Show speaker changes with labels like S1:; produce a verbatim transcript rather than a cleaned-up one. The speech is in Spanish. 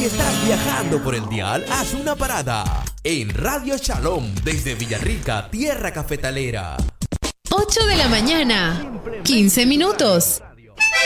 S1: Si estás viajando por el dial, haz una parada en Radio Shalom desde Villarrica, tierra cafetalera.
S2: ocho de la mañana, quince minutos.